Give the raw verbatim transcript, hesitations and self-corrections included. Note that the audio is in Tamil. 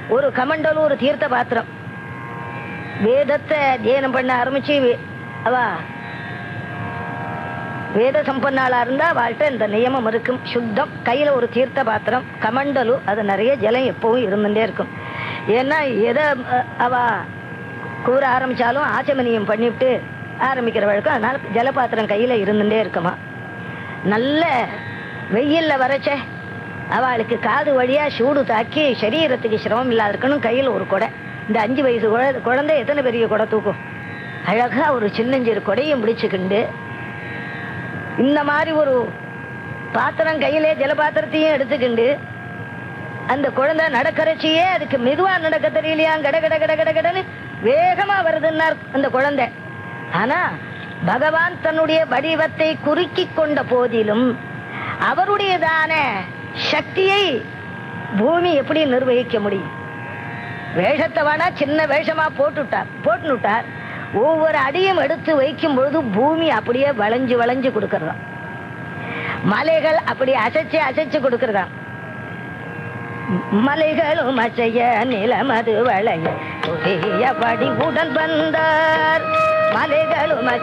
ஒரு கமண்டல் ஒரு தீர்த்த பாத்திரம். வேதத்தை தியானம் பண்ண ஆரம்பிச்சு அவ வேத சம்பன்னாளா இருந்தா வாழ்க்கை இந்த நியமம் இருக்கும். சுத்தம், கையில ஒரு தீர்த்த பாத்திரம், கமண்டலு, அது நிறைய ஜலம் எப்பவும் இருந்துட்டே இருக்கும். ஏன்னா எதை அவ கூற ஆரம்பிச்சாலும் ஆச்சமனியம் பண்ணிவிட்டு ஆரம்பிக்கிற வழக்கம். அதனால ஜலபாத்திரம் கையில இருந்துட்டே இருக்குமா. நல்ல வெயில்ல வரைச்ச அவளுக்கு காது வழியா சூடு தாக்கி சரீரத்துக்கு சிரமம் இல்லாத இருக்கணும். கையில் ஒரு கொடை, இந்த அஞ்சு வயசு குழந்தை எத்தனை பெரிய கொடை தூக்கும். அழகா ஒரு சின்னஞ்சிறு கொடையும் பிடிச்சுக்கிண்டு இந்த மாதிரி ஒரு பாத்திரம் கையிலே ஜலபாத்திரத்தையும் எடுத்துக்கிண்டு அந்த குழந்தை நடக்கரைச்சியே அதுக்கு மெதுவா நடக்க தெரியலையா, கட கட கட கட கடன்னு வேகமா வருதுன்னார் அந்த குழந்தை. ஆனா பகவான் தன்னுடைய வடிவத்தை குறுக்கி கொண்ட போதிலும் அவருடையதான சக்தியை பூமி எப்படி நிர்வகிக்க முடியும்? வேஷத்தை வேணா சின்ன வேஷமா போட்டுட்டார் போட்டுட்டார் ஒவ்வொரு அடியும் எடுத்து வைக்கும் பொழுது பூமி அப்படியே வளைஞ்சு வளைஞ்சு கொடுக்கறதாம். மலைகள் அப்படி அசைச்சு அசைச்சு கொடுக்கறதாம். மலைகளும் அசைய நிலமது வளைய படி உடன் வந்தார். மலைகளும்